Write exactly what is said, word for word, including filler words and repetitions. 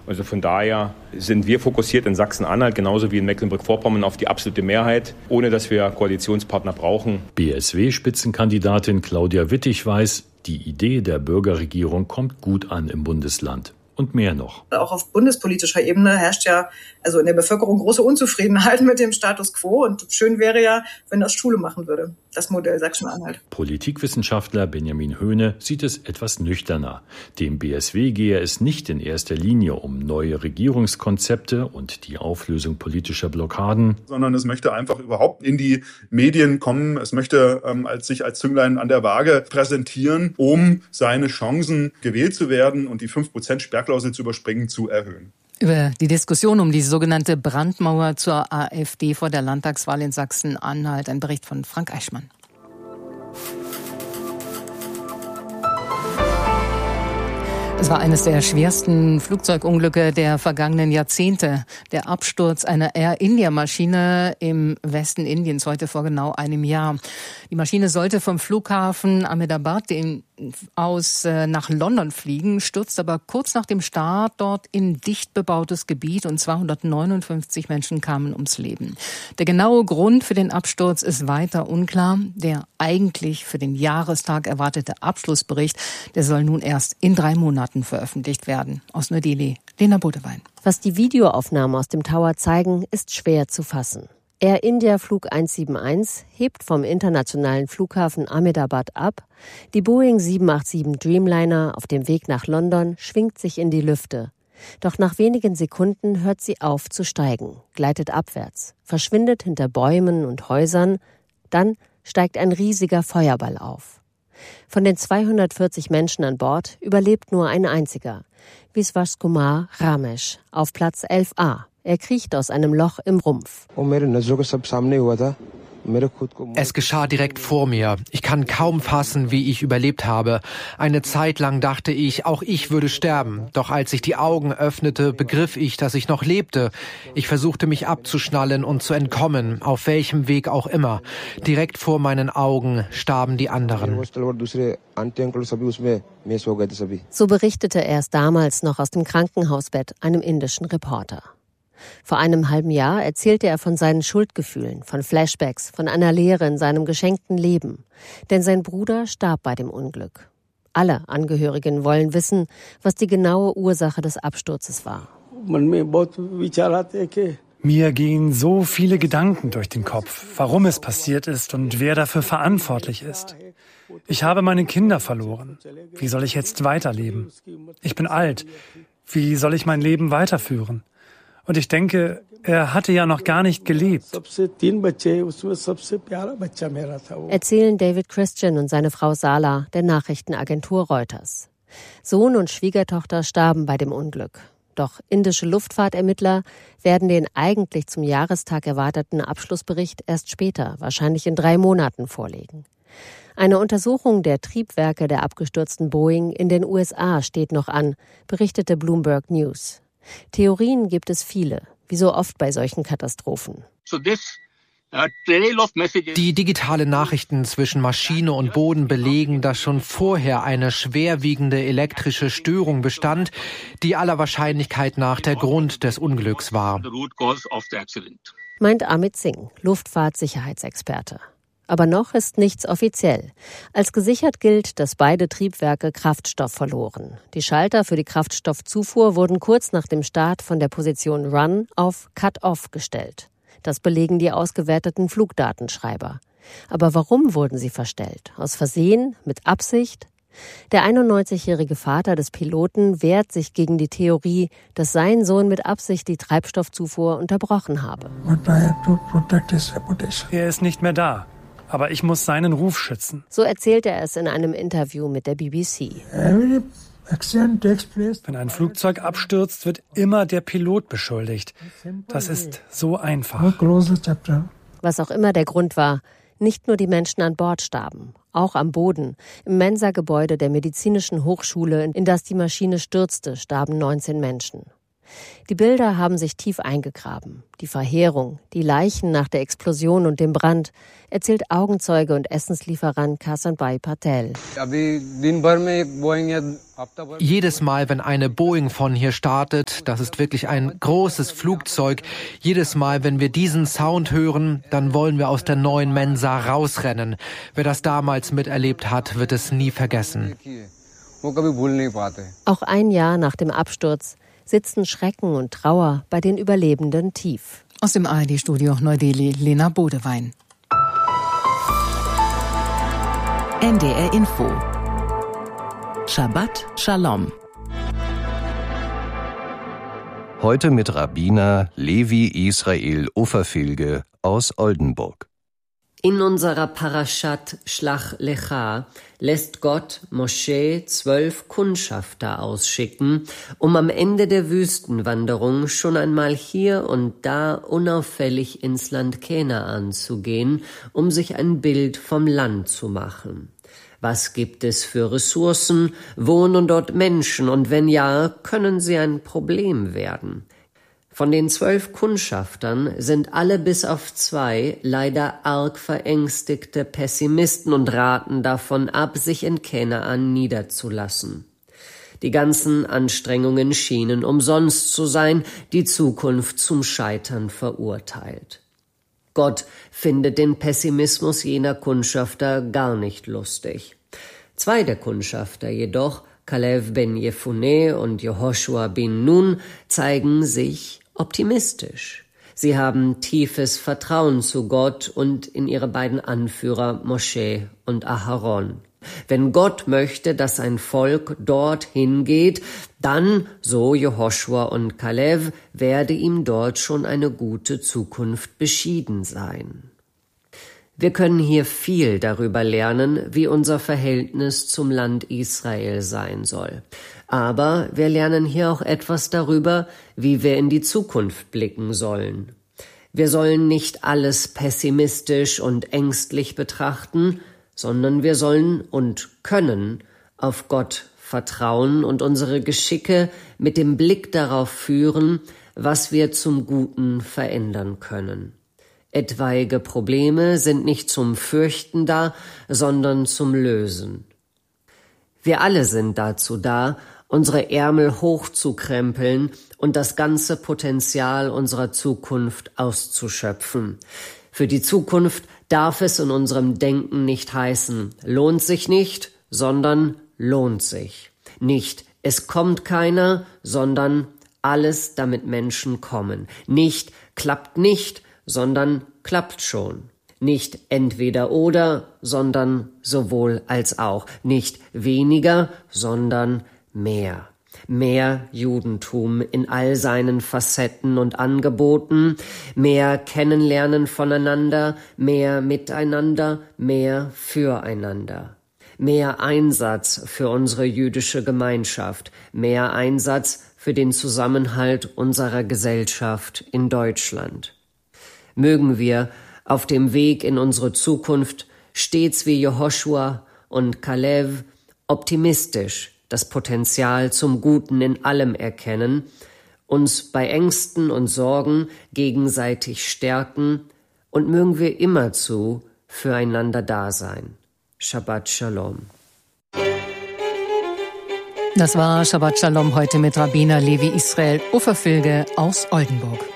Also von daher sind wir fokussiert in Sachsen-Anhalt, genauso wie in Mecklenburg-Vorpommern, auf die absolute Mehrheit, ohne dass wir Koalitionspartner brauchen. B S W-Spitzenkandidatin Claudia Wittig weiß, die Idee der Bürgerregierung kommt gut an im Bundesland. Und mehr noch. Auch auf bundespolitischer Ebene herrscht ja also in der Bevölkerung große Unzufriedenheit mit dem Status quo. Und schön wäre ja, wenn das Schule machen würde, das Modell Sachsen-Anhalt. Politikwissenschaftler Benjamin Höhne sieht es etwas nüchterner. Dem B S W gehe es nicht in erster Linie um neue Regierungskonzepte und die Auflösung politischer Blockaden, sondern es möchte einfach überhaupt in die Medien kommen. Es möchte ähm, als sich als Zünglein an der Waage präsentieren, um seine Chancen, gewählt zu werden und die fünf Prozent Sperrklausel zu überspringen, zu erhöhen. Über die Diskussion um die sogenannte Brandmauer zur AfD vor der Landtagswahl in Sachsen-Anhalt. Ein Bericht von Frank Eichmann. Es war eines der schwersten Flugzeugunglücke der vergangenen Jahrzehnte. Der Absturz einer Air-India-Maschine im Westen Indiens heute vor genau einem Jahr. Die Maschine sollte vom Flughafen Ahmedabad aus äh, nach London fliegen, stürzt aber kurz nach dem Start dort in dicht bebautes Gebiet und zweihundertneunundfünfzig Menschen kamen ums Leben. Der genaue Grund für den Absturz ist weiter unklar. Der eigentlich für den Jahrestag erwartete Abschlussbericht, der soll nun erst in drei Monaten veröffentlicht werden. Aus Neu-Delhi, Lena Bodewein. Was die Videoaufnahmen aus dem Tower zeigen, ist schwer zu fassen. Air India Flug eins sieben eins hebt vom internationalen Flughafen Ahmedabad ab. Die Boeing sieben acht sieben Dreamliner auf dem Weg nach London schwingt sich in die Lüfte. Doch nach wenigen Sekunden hört sie auf zu steigen, gleitet abwärts, verschwindet hinter Bäumen und Häusern. Dann steigt ein riesiger Feuerball auf. Von den zweihundertvierzig Menschen an Bord überlebt nur ein einziger, Viswas Kumar Ramesh, auf Platz elf a. Er kriecht aus einem Loch im Rumpf. Es geschah direkt vor mir. Ich kann kaum fassen, wie ich überlebt habe. Eine Zeit lang dachte ich, auch ich würde sterben. Doch als ich die Augen öffnete, begriff ich, dass ich noch lebte. Ich versuchte mich abzuschnallen und zu entkommen, auf welchem Weg auch immer. Direkt vor meinen Augen starben die anderen. So berichtete er es damals noch aus dem Krankenhausbett einem indischen Reporter. Vor einem halben Jahr erzählte er von seinen Schuldgefühlen, von Flashbacks, von einer Leere in seinem geschenkten Leben. Denn sein Bruder starb bei dem Unglück. Alle Angehörigen wollen wissen, was die genaue Ursache des Absturzes war. Mir gehen so viele Gedanken durch den Kopf, warum es passiert ist und wer dafür verantwortlich ist. Ich habe meine Kinder verloren. Wie soll ich jetzt weiterleben? Ich bin alt. Wie soll ich mein Leben weiterführen? Und ich denke, er hatte ja noch gar nicht gelebt. Erzählen David Christian und seine Frau Sala der Nachrichtenagentur Reuters. Sohn und Schwiegertochter starben bei dem Unglück. Doch indische Luftfahrtermittler werden den eigentlich zum Jahrestag erwarteten Abschlussbericht erst später, wahrscheinlich in drei Monaten, vorlegen. Eine Untersuchung der Triebwerke der abgestürzten Boeing in den U S A steht noch an, berichtete Bloomberg News. Theorien gibt es viele, wie so oft bei solchen Katastrophen. Die digitalen Nachrichten zwischen Maschine und Boden belegen, dass schon vorher eine schwerwiegende elektrische Störung bestand, die aller Wahrscheinlichkeit nach der Grund des Unglücks war. Meint Amit Singh, Luftfahrtsicherheitsexperte. Aber noch ist nichts offiziell. Als gesichert gilt, dass beide Triebwerke Kraftstoff verloren. Die Schalter für die Kraftstoffzufuhr wurden kurz nach dem Start von der Position Run auf Cut-Off gestellt. Das belegen die ausgewerteten Flugdatenschreiber. Aber warum wurden sie verstellt? Aus Versehen? Mit Absicht? Der einundneunzigjährige Vater des Piloten wehrt sich gegen die Theorie, dass sein Sohn mit Absicht die Treibstoffzufuhr unterbrochen habe. Er ist nicht mehr da. Aber ich muss seinen Ruf schützen. So erzählt er es in einem Interview mit der B B C. Wenn ein Flugzeug abstürzt, wird immer der Pilot beschuldigt. Das ist so einfach. Was auch immer der Grund war, nicht nur die Menschen an Bord starben. Auch am Boden, im Mensa-Gebäude der Medizinischen Hochschule, in das die Maschine stürzte, starben neunzehn Menschen. Die Bilder haben sich tief eingegraben. Die Verheerung, die Leichen nach der Explosion und dem Brand, erzählt Augenzeuge und Essenslieferant Kasanbhai Patel. Jedes Mal, wenn eine Boeing von hier startet, das ist wirklich ein großes Flugzeug, jedes Mal, wenn wir diesen Sound hören, dann wollen wir aus der neuen Mensa rausrennen. Wer das damals miterlebt hat, wird es nie vergessen. Auch ein Jahr nach dem Absturz sitzen Schrecken und Trauer bei den Überlebenden tief. Aus dem A R D-Studio Neu-Delhi, Lena Bodewein. N D R Info. Shabbat Shalom. Heute mit Rabbiner Levi Israel Offerfilge aus Oldenburg. In unserer Parashat Shlach Lecha lässt Gott Mosche zwölf Kundschafter ausschicken, um am Ende der Wüstenwanderung schon einmal hier und da unauffällig ins Land Kanaan zu gehen, um sich ein Bild vom Land zu machen. Was gibt es für Ressourcen? Wohnen dort Menschen? Und wenn ja, können sie ein Problem werden? Von den zwölf Kundschaftern sind alle bis auf zwei leider arg verängstigte Pessimisten und raten davon ab, sich in Kanaan niederzulassen. Die ganzen Anstrengungen schienen umsonst zu sein, die Zukunft zum Scheitern verurteilt. Gott findet den Pessimismus jener Kundschafter gar nicht lustig. Zwei der Kundschafter jedoch, Kalev ben Jefuneh und Jehoshua bin Nun, zeigen sich optimistisch. Sie haben tiefes Vertrauen zu Gott und in ihre beiden Anführer Mosche und Aharon. Wenn Gott möchte, dass ein Volk dorthin geht, dann, so Jehoshua und Kalev, werde ihm dort schon eine gute Zukunft beschieden sein. Wir können hier viel darüber lernen, wie unser Verhältnis zum Land Israel sein soll. Aber wir lernen hier auch etwas darüber, wie wir in die Zukunft blicken sollen. Wir sollen nicht alles pessimistisch und ängstlich betrachten, sondern wir sollen und können auf Gott vertrauen und unsere Geschicke mit dem Blick darauf führen, was wir zum Guten verändern können. Etwaige Probleme sind nicht zum Fürchten da, sondern zum Lösen. Wir alle sind dazu da, unsere Ärmel hochzukrempeln und das ganze Potenzial unserer Zukunft auszuschöpfen. Für die Zukunft darf es in unserem Denken nicht heißen, lohnt sich nicht, sondern lohnt sich. Nicht, es kommt keiner, sondern alles, damit Menschen kommen. Nicht, klappt nicht, sondern klappt schon. Nicht entweder oder, sondern sowohl als auch. Nicht weniger, sondern mehr. Mehr Judentum in all seinen Facetten und Angeboten, mehr Kennenlernen voneinander, mehr Miteinander, mehr Füreinander. Mehr Einsatz für unsere jüdische Gemeinschaft, mehr Einsatz für den Zusammenhalt unserer Gesellschaft in Deutschland. Mögen wir auf dem Weg in unsere Zukunft stets wie Jehoshua und Kalev optimistisch das Potenzial zum Guten in allem erkennen, uns bei Ängsten und Sorgen gegenseitig stärken und mögen wir immerzu füreinander da sein. Shabbat Shalom. Das war Shabbat Shalom heute mit Rabbiner Levi Israel Offerfilge aus Oldenburg.